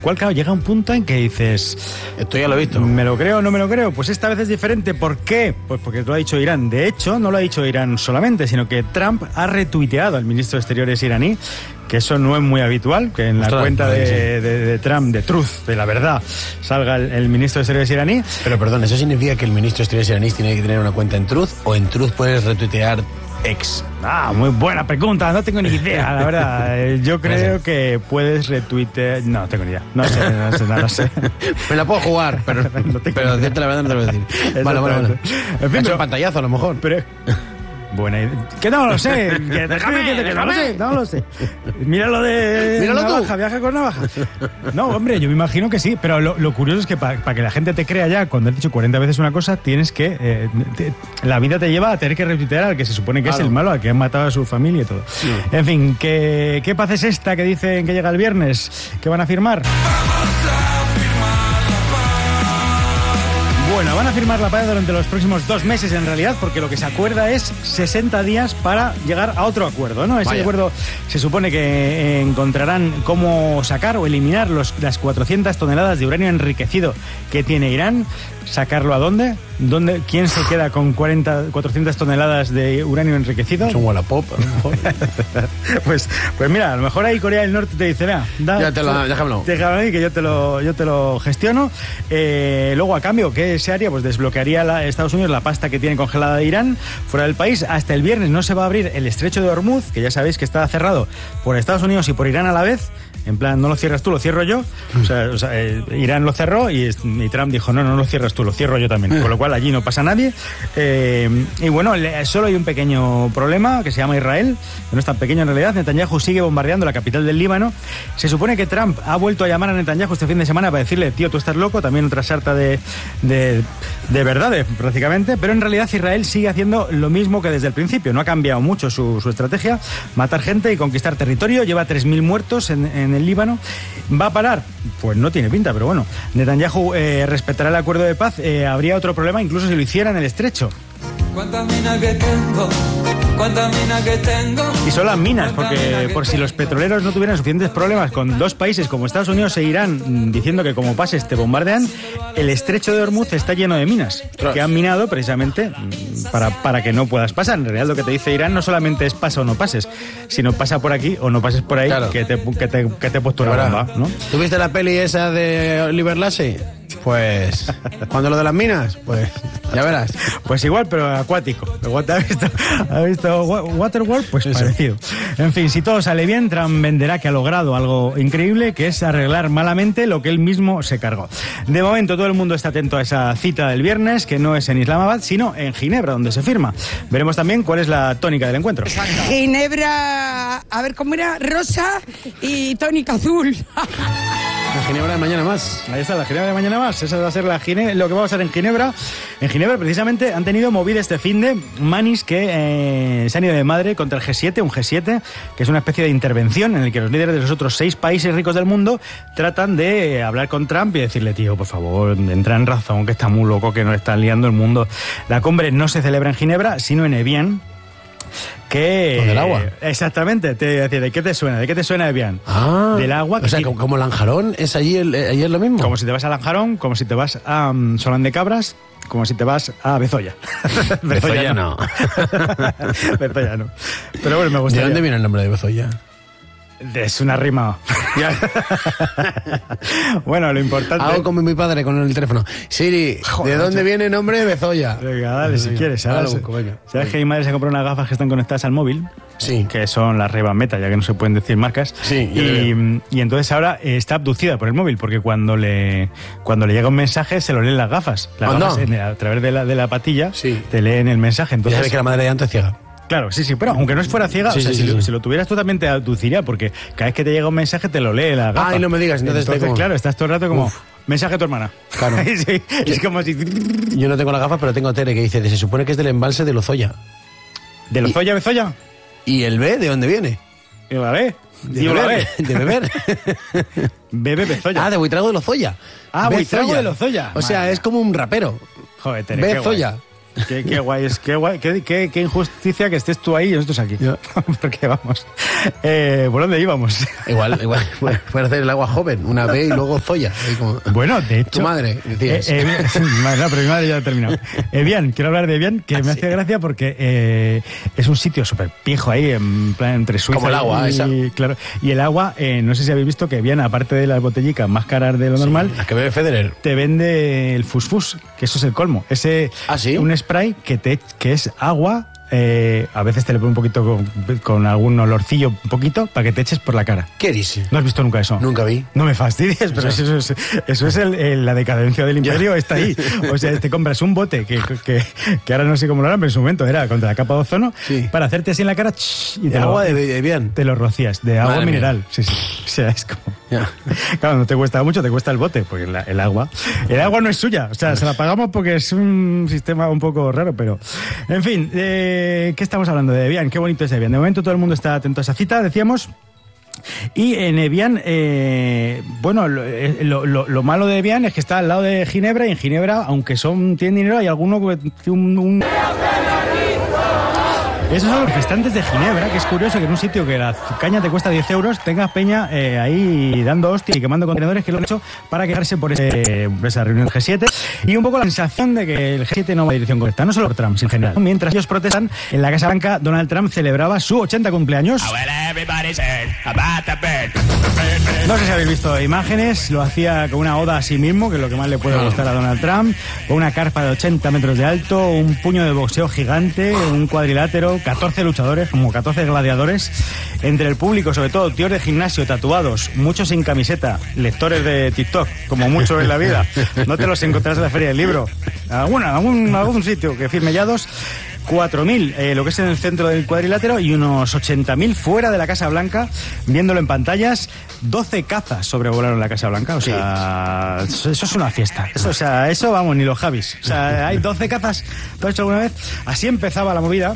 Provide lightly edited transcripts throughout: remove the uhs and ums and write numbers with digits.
Cual, claro, llega un punto en que dices... Esto ya lo he visto. ¿Me lo creo o no me lo creo? Pues esta vez es diferente. ¿Por qué? Pues porque lo ha dicho Irán. De hecho, no lo ha dicho Irán solamente, sino que Trump ha retuiteado al ministro de Exteriores iraní, que eso no es muy habitual, que en la cuenta de Trump, de Truth, de la verdad, salga el ministro de Exteriores iraní. Pero perdón, ¿eso significa que el ministro de Exteriores iraní tiene que tener una cuenta en Truth o en Truth puedes retuitear ex? Muy buena pregunta, no tengo ni idea, la verdad. Yo creo que puedes retuitear... No tengo ni idea, no sé. Me la puedo jugar, pero decirte la verdad no te lo voy a decir. Vale. En fin, un pantallazo a lo mejor. Pero... Buena idea. Que no lo sé. No lo sé. Míralo de Míralo navaja, tú. Viaja con navaja. No, hombre, yo me imagino que sí. Pero lo curioso es que para que la gente te crea ya, cuando has dicho 40 veces una cosa, tienes que... la vida te lleva a tener que retuitear al que se supone que es el malo, al que han matado a su familia y todo. Sí. En fin, ¿qué paz es esta que dicen que llega el viernes? ¿Qué van a firmar? Bueno, van a firmar la paz durante los próximos 2 meses en realidad, porque lo que se acuerda es 60 días para llegar a otro acuerdo, ¿no? Ese acuerdo se supone que encontrarán cómo sacar o eliminar las 400 toneladas de uranio enriquecido que tiene Irán. ¿Sacarlo a dónde? ¿Quién se queda con 400 toneladas de uranio enriquecido? Es un Wallapop, a lo mejor. pues mira, a lo mejor ahí Corea del Norte te dice, mira, déjamelo ahí que yo te lo gestiono. Luego, a cambio, ¿qué se haría? Pues desbloquearía Estados Unidos la pasta que tiene congelada de Irán fuera del país. Hasta el viernes no se va a abrir el estrecho de Hormuz, que ya sabéis que está cerrado por Estados Unidos y por Irán a la vez. En plan, no lo cierras tú, lo cierro yo. O sea, Irán lo cerró y Trump dijo, no lo cierras tú, lo cierro yo también. Con lo cual allí no pasa nadie. Y bueno, solo hay un pequeño problema que se llama Israel, que no es tan pequeño en realidad. Netanyahu sigue bombardeando la capital del Líbano. Se supone que Trump ha vuelto a llamar a Netanyahu este fin de semana para decirle, tío, tú estás loco, también otra sarta de verdades, prácticamente. Pero en realidad Israel sigue haciendo lo mismo que desde el principio. No ha cambiado mucho su estrategia, matar gente y conquistar territorio. Lleva 3.000 muertos en el Líbano. ¿Va a parar? Pues no tiene pinta, pero bueno. Netanyahu respetará el acuerdo de paz. Habría otro problema incluso si lo hiciera en el estrecho. Cuánta mina que tengo. Y son las minas, porque por si los petroleros no tuvieran suficientes problemas con 2 países como Estados Unidos e Irán diciendo que como pases te bombardean, el estrecho de Hormuz está lleno de minas que han minado precisamente para que no puedas pasar. En realidad lo que te dice Irán no solamente es pasa o no pases, sino pasa por aquí o no pases por ahí, claro. que te he puesto una bomba, ¿no? ¿Tuviste la peli esa de Oliver Lassey? Pues cuando lo de las minas, pues ya verás. Pues igual, pero acuático. ¿Ha visto Waterworld? Pues eso. Parecido. En fin, si todo sale bien, Trump venderá que ha logrado algo increíble, que es arreglar malamente lo que él mismo se cargó. De momento todo el mundo está atento a esa cita del viernes, que no es en Islamabad, sino en Ginebra, donde se firma. Veremos también cuál es la tónica del encuentro. Ginebra, a ver cómo era, rosa y tónica azul. La Ginebra de mañana más. Ahí está, la Ginebra de mañana más. Esa va a ser lo que va a ser en Ginebra. En Ginebra, precisamente, han tenido movida este finde manis que se han ido de madre contra el G7, un G7, que es una especie de intervención en el que los líderes de los otros 6 países ricos del mundo tratan de hablar con Trump y decirle, tío, por favor, entra en razón, que está muy loco, que nos están liando el mundo. La cumbre no se celebra en Ginebra, sino en Evian. ¿Con el agua? Exactamente, te decía, ¿de qué te suena? ¿De qué te suena Evian? Del agua. O sea, como Lanjarón, ¿es allí es lo mismo? Como si te vas a Lanjarón, como si te vas a Solán de Cabras, como si te vas a Bezoya. Bezoya no. Bezoya no. Pero bueno, me gustaría. ¿De dónde viene el nombre de Bezoya? Es una rima. Bueno, lo importante... Hago como mi padre con el teléfono. Siri, ¿de dónde viene el nombre de Bezoya? Venga, dale, si quieres. ¿Sabes que mi madre se compró unas gafas que están conectadas al móvil? Sí. Que son las Ray-Ban Meta, ya que no se pueden decir marcas. Sí. Y entonces ahora está abducida por el móvil, porque cuando le llega un mensaje se lo leen las gafas. Las gafas a través de la patilla te leen el mensaje. Entonces, ya sabes que la madre de antes es ciega. Claro, sí, pero aunque no fuera ciega, si lo tuvieras tú también te abduciría, porque cada vez que te llega un mensaje te lo lee la gafa. Ay, no me digas, entonces como... claro, estás todo el rato como... Mensaje a tu hermana. Claro. Sí, es como si... Yo no tengo la gafa, pero tengo Tere que dice, se supone que es del embalse de Lozoya. ¿De Lozoya, Bezoya? ¿Y el B de dónde viene? ¿La B? De beber. Bebe Bezoya. De Buitrago de Lozoya. Buitrago de Lozoya. O sea, es como un rapero. Joder, Tere, Bezoya. Qué guay es, qué injusticia que estés tú ahí y nosotros aquí. Porque vamos. ¿Por dónde íbamos? Igual, puedes hacer el agua joven, una B y luego Zoya. Bueno, de hecho. Tu madre, decías. No, pero mi madre ya ha terminado. Evian, quiero hablar de Evian, que me hace gracia porque es un sitio súper pijo ahí, en plan entre Suiza. Como el agua, esa. Claro. Y el agua, no sé si habéis visto que Evian, aparte de las botellicas más caras de lo normal, las que bebe Federer, te vende el fusfus, que eso es el colmo. ¿sí? Un spray que es agua. A veces te le pone un poquito con algún olorcillo, un poquito, para que te eches por la cara. ¿Qué dices? ¿No has visto nunca eso? Nunca vi. No me fastidies, pero eso es la decadencia del imperio, está ahí. O sea, te compras un bote que ahora no sé cómo lo harán, pero en su momento era contra la capa de ozono, para hacerte así en la cara y de agua de bien. Te lo rocías, de agua mineral. Sí. O sea, es como... Claro, no te cuesta mucho, te cuesta el bote, porque el agua no es suya. O sea, se la pagamos porque es un sistema un poco raro, pero... En fin, ¿qué estamos hablando de Evian? Qué bonito es Evian. De momento todo el mundo está atento a esa cita, decíamos. Y en Evian, bueno, lo malo de Evian es que está al lado de Ginebra, y en Ginebra, aunque tienen dinero, hay alguno que Esos son los manifestantes de Ginebra, que es curioso que en un sitio que la caña te cuesta 10 euros tengas peña ahí dando hostia y quemando contenedores, que lo han hecho para quejarse por esa reunión del G7, y un poco la sensación de que el G7 no va en la dirección correcta, no solo por Trump, sino en general. Mientras ellos protestan, en la Casa Blanca, Donald Trump celebraba su 80 cumpleaños. No sé si habéis visto imágenes, lo hacía con una oda a sí mismo, que es lo que más le puede gustar a Donald Trump, con una carpa de 80 metros de alto, un puño de boxeo gigante, un cuadrilátero, 14 luchadores, como 14 gladiadores, entre el público, sobre todo tíos de gimnasio, tatuados, muchos sin camiseta, lectores de TikTok, como muchos en la vida. No te los encontrarás en la Feria del Libro. Algún sitio que firmellados. 4.000, lo que es en el centro del cuadrilátero, y unos 80.000 fuera de la Casa Blanca, viéndolo en pantallas. 12 cazas sobrevolaron la Casa Blanca, o sea, eso es una fiesta. Eso vamos, ni los Javis. O sea, hay 12 cazas. ¿Lo has hecho alguna vez? Así empezaba la movida.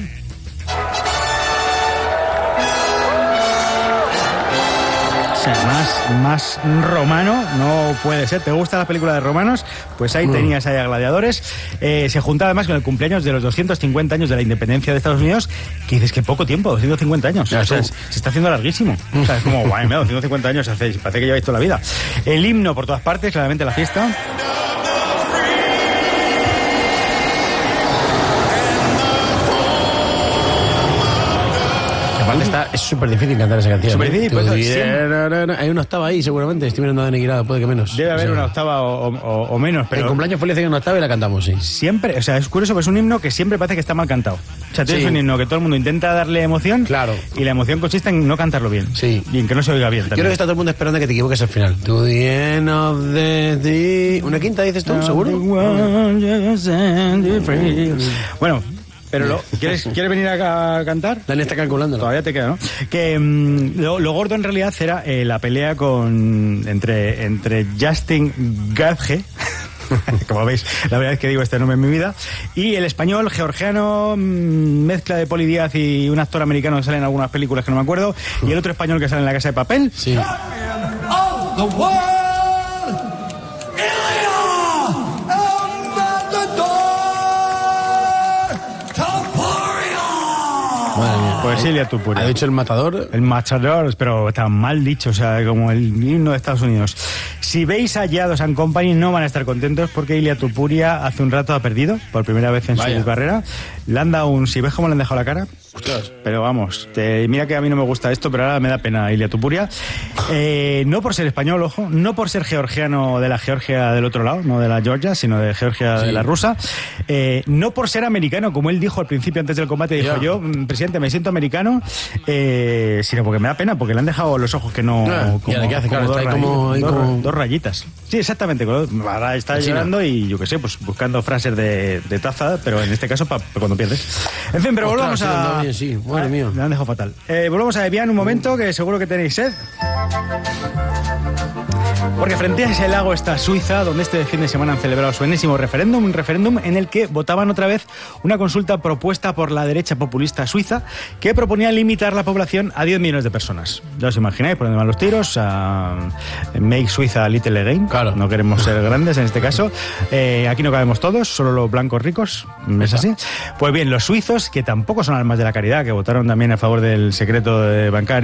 O sea, más romano no puede ser. ¿Te gusta la película de romanos? Pues ahí tenías ahí a gladiadores. Se juntaba además con el cumpleaños de los 250 años de la independencia de Estados Unidos, que dices que poco tiempo, 250 años. O sea, se está haciendo larguísimo. O sea, es como, guay, 250 años parece que lleváis toda la vida. El himno por todas partes, claramente la fiesta. Es súper difícil cantar esa canción. Súper difícil, pues, hay una octava ahí, seguramente. Estoy mirando a Dani Guirado, puede que menos. Debe haber una octava o menos, pero... El cumpleaños feliz hay una octava y la cantamos, sí. Siempre, o sea, es curioso, pero es un himno que siempre parece que está mal cantado. O sea, tienes un himno que todo el mundo intenta darle emoción. Claro. Y la emoción consiste en no cantarlo bien. Sí. Y en que no se oiga bien también. Yo creo que está todo el mundo esperando a que te equivoques al final. To the end of the day. ¿Una quinta dices tú, seguro? Bueno... Pero ¿quieres venir a cantar? Dani está calculando. Todavía te queda, ¿no? Que lo gordo en realidad era la pelea entre Justin Gage, como veis, la verdad es que digo este nombre en mi vida, y el español georgiano, mezcla de Poli Díaz y un actor americano que sale en algunas películas que no me acuerdo, y el otro español que sale en La Casa de Papel. Sí. Pues Ilia Topuria. ¿Ha dicho el matador? El matador, pero está mal dicho, o sea, como el himno de Estados Unidos. Si veis a Yados and Company no van a estar contentos porque Ilia Topuria hace un rato ha perdido, por primera vez en su carrera. Le han dado ¿si ves cómo le han dejado la cara? Ostras. Pero vamos, mira que a mí no me gusta esto, pero ahora me da pena Ilia Topuria. No por ser español, ojo, no por ser georgiano de la Georgia del otro lado, no de la Georgia, sino de Georgia de la rusa. No por ser americano, como él dijo al principio antes del combate, dijo yo, presidente, me siento americano, sino porque me da pena, porque le han dejado los ojos que no... ¿Qué hace? Claro, está como dos rayitas. Sí, exactamente. Ahora está llorando y yo qué sé, pues buscando frases de taza, pero en este caso para cuando pierdes. En fin, pero volvamos a... Sí, madre mía. Me han dejado fatal. Volvamos a Evian un momento, que seguro que tenéis sed. Porque frente a ese lago está Suiza, donde este fin de semana han celebrado su enésimo referéndum, un referéndum en el que votaban otra vez una consulta propuesta por la derecha populista suiza que proponía limitar la población a 10 millones de personas. Ya os imagináis por dónde van los tiros, make Suiza little again. Claro. No queremos ser grandes en este caso. Aquí no cabemos todos, solo los blancos ricos, ¿es así? Pues bien, los suizos, que tampoco son almas de la caridad, que votaron también a favor del secreto bancario